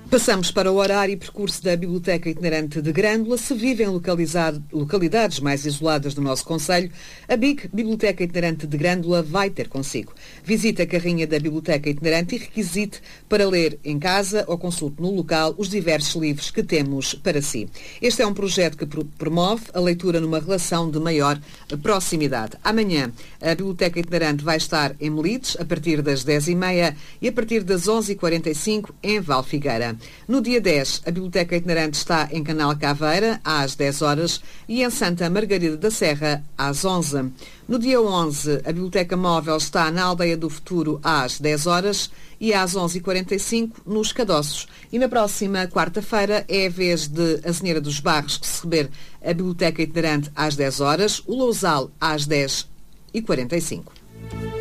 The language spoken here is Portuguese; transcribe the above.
Passamos para o horário e percurso da Biblioteca Itinerante de Grândola. Se vive em localidades mais isoladas do nosso concelho, a BIC, Biblioteca Itinerante de Grândola, vai ter consigo. Visite a carrinha da Biblioteca Itinerante e requisite para ler em casa ou consulte no local os diversos livros que temos para si. Este é um projeto que promove a leitura numa relação de maior proximidade. Amanhã, a Biblioteca Itinerante vai estar em Melides, a partir das 10h30 e a partir das 11h45 em Valfigueira. No dia 10, a Biblioteca Itinerante está em Canal Caveira, às 10 horas, e em Santa Margarida da Serra, às 11. No dia 11, a Biblioteca Móvel está na Aldeia do Futuro, às 10 horas, e às 11h45, nos Cadoços. E na próxima quarta-feira é a vez de Azinheira dos Barros receber a Biblioteca Itinerante às 10 horas, o Lousal às 10h45.